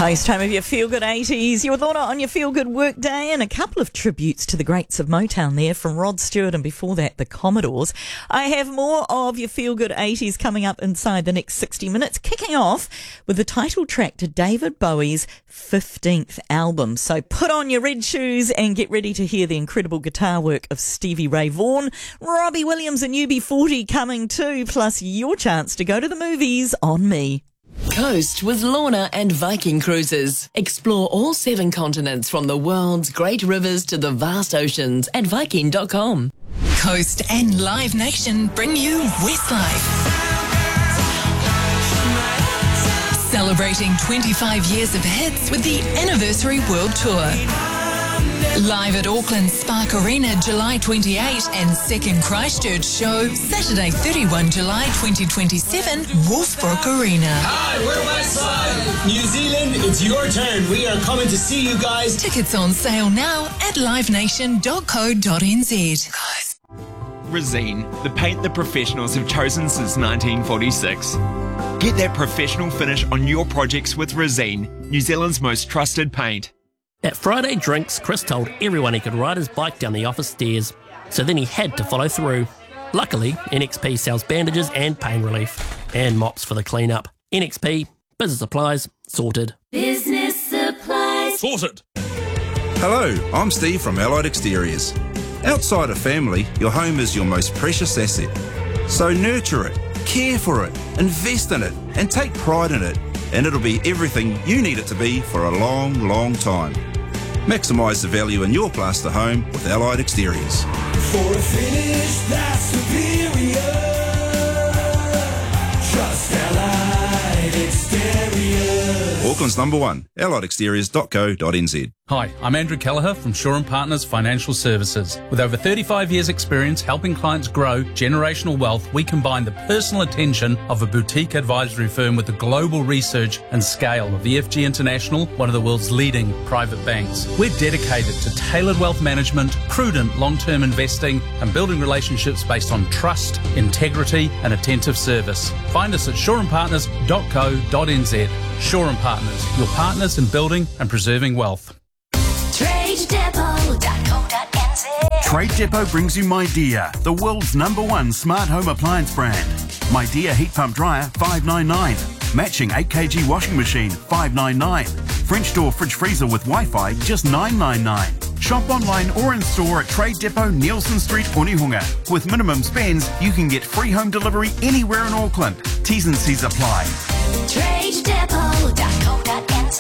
Coast home of your feel-good 80s. You're Lorna on your feel-good work day, and a couple of tributes to the greats of Motown there from Rod Stewart and before that the Commodores. I have more of your feel-good 80s coming up inside the next 60 minutes, kicking off with the title track to David Bowie's 15th album. So put on your red shoes and get ready to hear the incredible guitar work of Stevie Ray Vaughan. Robbie Williams and UB40 coming too, plus your chance to go to the movies on me. Coast with Lorna and Viking Cruises. Explore all 7 continents from the world's great rivers to the vast oceans at Viking.com. Coast and Live Nation bring you Westlife. Celebrating 25 years of hits with the Anniversary World Tour. Live at Auckland Spark Arena July 28 and second Christchurch show Saturday 31 July 2027 Wolfbrook Arena. Hi, we're Westlife. New Zealand, it's your turn. We are coming to see you guys. Tickets on sale now at livenation.co.nz. Resene, the paint the professionals have chosen since 1946. Get that professional finish on your projects with Resene, New Zealand's most trusted paint. At Friday Drinks, Chris told everyone he could ride his bike down the office stairs, so then he had to follow through. Luckily, NXP sells bandages and pain relief, and mops for the clean-up. NXP, business supplies, sorted. Business supplies, sorted. Hello, I'm Steve from Allied Exteriors. Outside of family, your home is your most precious asset. So nurture it, care for it, invest in it, and take pride in it, and it'll be everything you need it to be for a long, long time. Maximise the value in your plaster home with Allied Exteriors. For a finish that's superior, trust Allied Exteriors. Auckland's #1, alliedexteriors.co.nz. Hi, I'm Andrew Kelleher from Shaw & Partners Financial Services. With over 35 years' experience helping clients grow generational wealth, we combine the personal attention of a boutique advisory firm with the global research and scale of EFG International, one of the world's leading private banks. We're dedicated to tailored wealth management, prudent long-term investing, and building relationships based on trust, integrity, and attentive service. Find us at shawandpartners.co.nz. Shaw & Partners, your partners in building and preserving wealth. TradeDepot.co.nz. Trade Depot brings you MyDear, the world's #1 smart home appliance brand. MyDear heat pump dryer, $599. Matching 8 kg washing machine, $599. French door fridge freezer with Wi-Fi, just $999. Shop online or in store at Trade Depot, Nielsen Street, Onehunga. With minimum spends, you can get free home delivery anywhere in Auckland. T's and C's apply. TradeDepot.co.nz.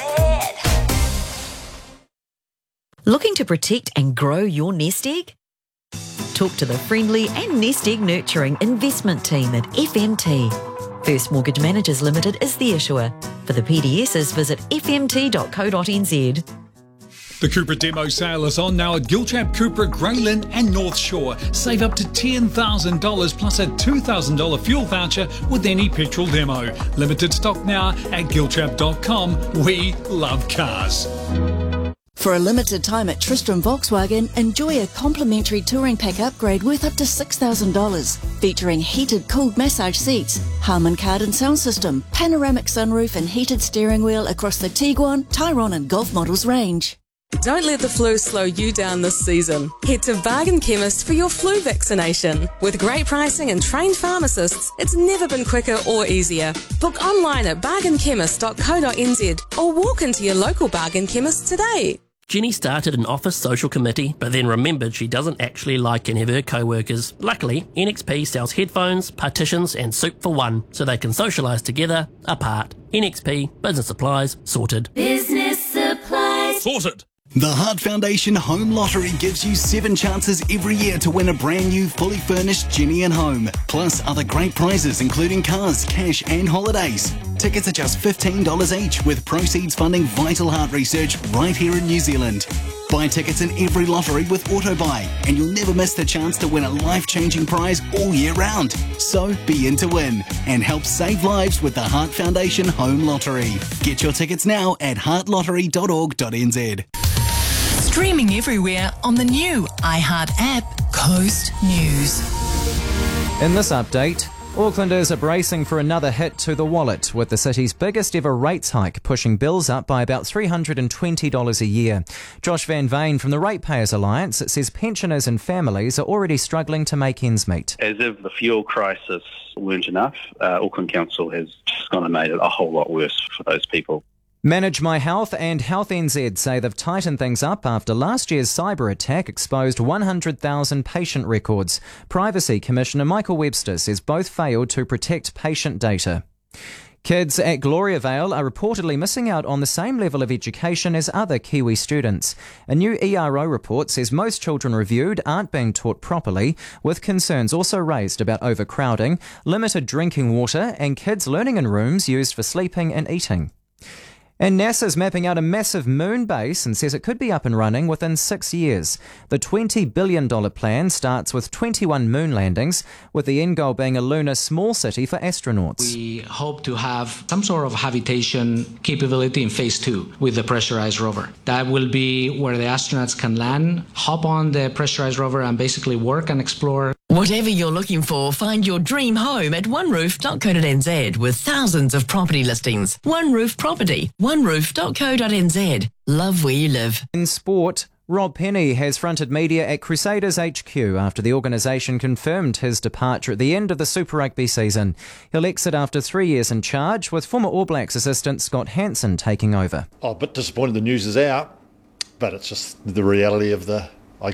Looking to protect and grow your nest egg? Talk to the friendly and nest egg nurturing investment team at FMT. First Mortgage Managers Limited is the issuer. For the PDSs, visit fmt.co.nz. The Cupra demo sale is on now at Gilchap Cupra, Grey Lynn and North Shore. Save up to $10,000 plus a $2,000 fuel voucher with any petrol demo. Limited stock now at gilchap.com. We love cars. For a limited time at Tristram Volkswagen, enjoy a complimentary touring pack upgrade worth up to $6,000. Featuring heated cooled massage seats, Harman Kardon sound system, panoramic sunroof and heated steering wheel across the Tiguan, Tyrone and Golf models range. Don't let the flu slow you down this season. Head to Bargain Chemist for your flu vaccination. With great pricing and trained pharmacists, it's never been quicker or easier. Book online at bargainchemist.co.nz or walk into your local Bargain Chemist today. Jenny started an office social committee, but then remembered she doesn't actually like any of her co-workers. Luckily, NXP sells headphones, partitions and soup for one, so they can socialise together, apart. NXP, business supplies, sorted. Business supplies, sorted. The Heart Foundation Home Lottery gives you 7 chances every year to win a brand new fully furnished Jenny and Home, plus other great prizes including cars, cash and holidays. Tickets are just $15 each, with proceeds funding vital heart research right here in New Zealand. Buy tickets in every lottery with AutoBuy, and you'll never miss the chance to win a life-changing prize all year round. So be in to win and help save lives with the Heart Foundation Home Lottery. Get your tickets now at heartlottery.org.nz. Streaming everywhere on the new iHeart app, Coast News. In this update, Aucklanders are bracing for another hit to the wallet, with the city's biggest ever rates hike pushing bills up by about $320 a year. Josh Van Veen from the Ratepayers Alliance says pensioners and families are already struggling to make ends meet. As if the fuel crisis weren't enough, Auckland Council has just gone and made it a whole lot worse for those people. Manage My Health and Health NZ say they've tightened things up after last year's cyber attack exposed 100,000 patient records. Privacy Commissioner Michael Webster says both failed to protect patient data. Kids at Gloriavale are reportedly missing out on the same level of education as other Kiwi students. A new ERO report says most children reviewed aren't being taught properly, with concerns also raised about overcrowding, limited drinking water, and kids learning in rooms used for sleeping and eating. And NASA's mapping out a massive moon base and says it could be up and running within 6 years. The $20 billion plan starts with 21 moon landings, with the end goal being a lunar small city for astronauts. We hope to have some sort of habitation capability in phase 2 with the pressurized rover. That will be where the astronauts can land, hop on the pressurized rover and basically work and explore. Whatever you're looking for, find your dream home at oneroof.co.nz with thousands of property listings. One Roof Property, oneroof.co.nz. Love where you live. In sport, Rob Penny has fronted media at Crusaders HQ after the organisation confirmed his departure at the end of the Super Rugby season. He'll exit after 3 years in charge, with former All Blacks assistant Scott Hansen taking over. Oh, a bit disappointed the news is out, but it's just the reality of the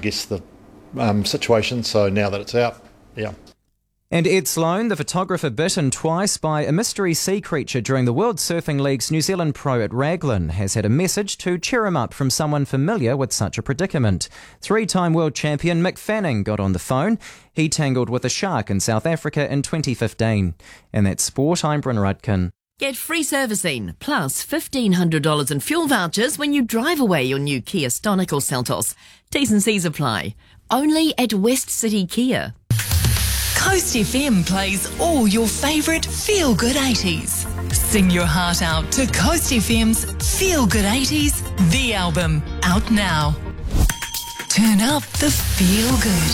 situation. So now that it's out, yeah. And Ed Sloan, the photographer bitten twice by a mystery sea creature during the World Surfing League's New Zealand Pro at Raglan, has had a message to cheer him up from someone familiar with such a predicament. 3-time world champion Mick Fanning got on the phone. He tangled with a shark in South Africa in 2015. And that's sport. I'm Bryn Rudkin. Get free servicing, plus $1,500 in fuel vouchers when you drive away your new Kia Stonic or Seltos. T's and C's apply. Only at West City Kia. Coast FM plays all your favourite feel-good 80s. Sing your heart out to Coast FM's Feel Good 80s, the album, out now. Turn up the feel good.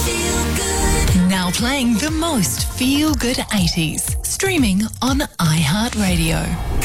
Now playing the most feel-good 80s. Streaming on iHeartRadio.